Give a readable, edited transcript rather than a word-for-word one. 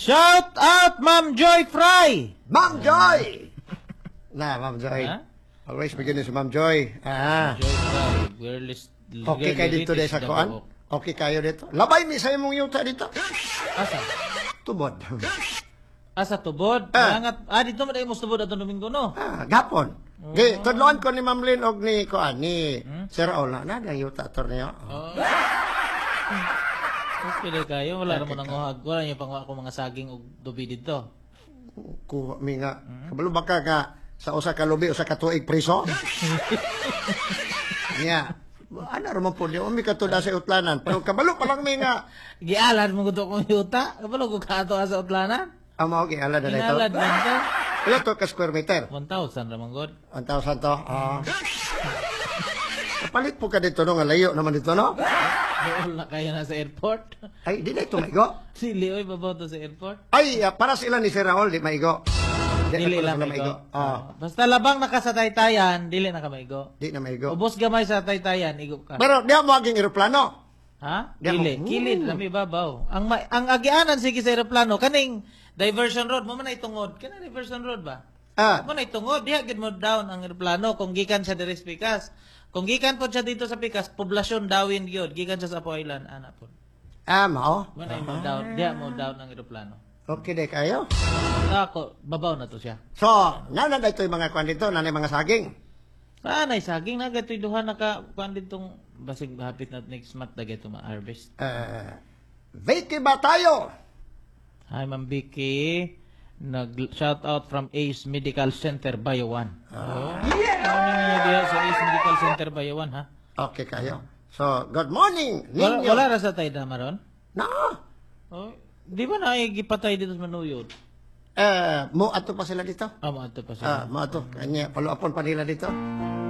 Shout out Ma'am Joy Fry. Ma'am Joy! Ma'am Joy. Ha? Always begin with Ma'am Joy. Joy Fry. Okay kayo dito dahil sa kuan? Okay kayo dito? Labay mi sa imong yuta dito. Asa? Tubod. Asa tubod? Mangat, dito mo dahil mo tubod atong Domingo, no? Gapon. Tudloan ko ni Ma'am Lynn og ni kuan ni Sir Raul na yung yuta to niyo. Okay na kayo. Wala naman ang uhag. Wala niyo pang ako mga saging o dubi dito. Kuha mi nga. Kabalo baka ka sa usa ka lubi usa ka tuig priso? Nya. Ano raman po niyo? Umi ka to sa utlanan. Pero kabalo pa lang mi nga. Gialad mo gusto kong yuta. Kapalo ko kato sa utlanan. Amo gi ala na dito. Inalad man ka. Ila to ka square meter. 1,000 raman god. 1,000 to. Palit po ka dito no nga layo naman dito no? Doon na kayo na sa airport. Ay, di na ito maigo. Sili, oy, babaw to sa airport. Ay, para sila ni Sir Raul, di maigo. Dili na lang sila maigo. Ah, Basta labang naka sa taytayan, dili na ka maigo. di na maigo. Ubos gamay sa taytayan, igo ka. Pero di mo aging eroplano. Ha? Di ako- Kilid, lami babaw. Ang agianan sige sa aeroplano kaning diversion road mo man na itungod. Kana diversion road ba? Mo na itungod, diha gid mo down ang eroplano kung gikan sa diri sa Pikas. Kung gikan po siya dito sa Pikas, poblasyon dawin gyud, gikan siya sa Apo Island ana po. Mao. Mo na mo down, diha mo down ang eroplano. Okay, di kayo. Ako, babaw na to siya. So, nana na ito yung mga kwan dito, nana yung mga saging. Sana saging na gatoy duha naka kuan ditong basig hapit na next month na gato ma-harvest. Vicky ba tayo? Hi Ma'am Vicky. Nag-shout out from Ace Medical Center Bayawan. Ano niya diya sa Ace Medical Center Bayawan, ha? Okay kayo. So, good morning, Wala, ninyo. wala ra sa tayo na maron? Na. Oh, di ba na gipatay dito sa Manuyod? Mo ato pa sila dito. Mo ato pa siya. Mo ato. Kanya, paluapon pa nila dito.